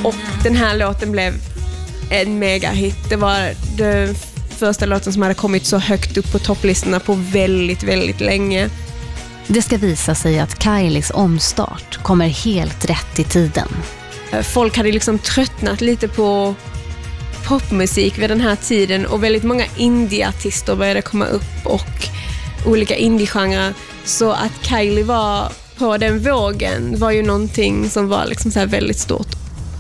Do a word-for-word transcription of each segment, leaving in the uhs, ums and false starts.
Och den här låten blev en mega hit. Det var den första låten som hade kommit så högt upp på topplistorna på väldigt, väldigt länge. Det ska visa sig att Kylies omstart kommer helt rätt i tiden. Folk hade liksom tröttnat lite på popmusik vid den här tiden och väldigt många indie-artister började komma upp och olika indie-genrer. Så att Kylie var på den vågen var ju någonting som var liksom så här väldigt stort.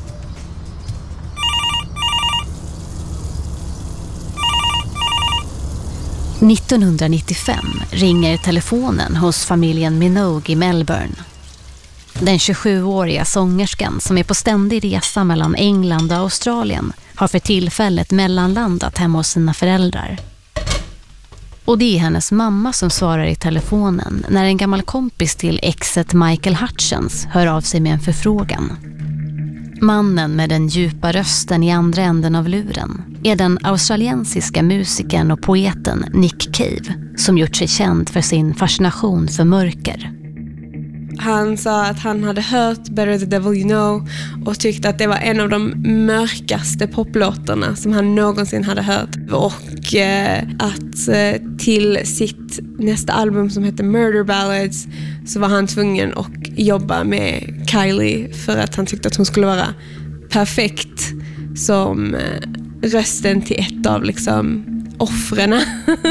nittonhundranittiofem ringer telefonen hos familjen Minogue i Melbourne. Den tjugosjuåriga sångerskan som är på ständig resa mellan England och Australien har för tillfället mellanlandat hemma hos sina föräldrar. Och det är hennes mamma som svarar i telefonen när en gammal kompis till exet Michael Hutchence hör av sig med en förfrågan. Mannen med den djupa rösten i andra änden av luren är den australiensiska musikern och poeten Nick Cave som gjort sig känd för sin fascination för mörker. Han sa att han hade hört Better the Devil You Know och tyckte att det var en av de mörkaste poplåtarna som han någonsin hade hört. Och eh, att eh, till sitt nästa album som heter Murder Ballads så var han tvungen att jobba med Kylie för att han tyckte att hon skulle vara perfekt som eh, rösten till ett av liksom offrena.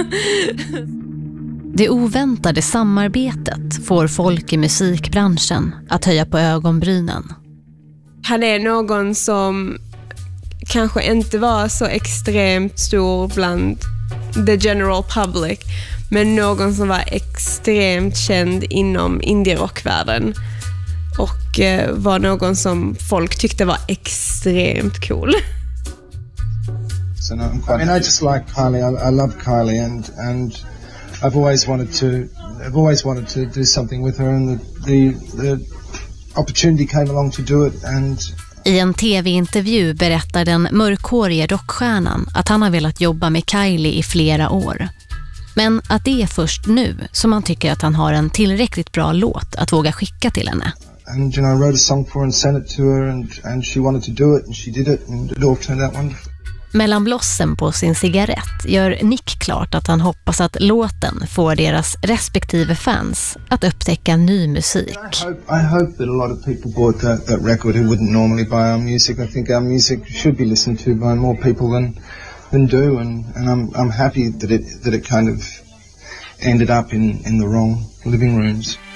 Det oväntade samarbetet får folk i musikbranschen att höja på ögonbrynen. Han är någon som kanske inte var så extremt stor bland the general public, men någon som var extremt känd inom indie-rockvärlden och eh, var någon som folk tyckte var extremt cool. So no, I'm quite, I mean, I just like Kylie. I, I love Kylie, and and I've always wanted to. I've always wanted to do something with her, and the the, the opportunity came along to do it. And i en tv-intervju berättar den mörkhåriga rockstjärnan att han har velat jobba med Kylie i flera år. Men att det är först nu som man tycker att han har en tillräckligt bra låt att våga skicka till henne. And you know, I wrote a song for her and sent it to her, and and she wanted to do it, and she did it, and it all turned out wonderful. Mellan blossen på sin cigarett gör Nick klart att han hoppas att låten får deras respektive fans att upptäcka ny musik. I hope, I hope that a lot of people bought that, that record who wouldn't normally buy our music. I think our music should be listened to by more people than than do, and, and I'm I'm happy that it that it kind of ended up in, in the wrong living rooms.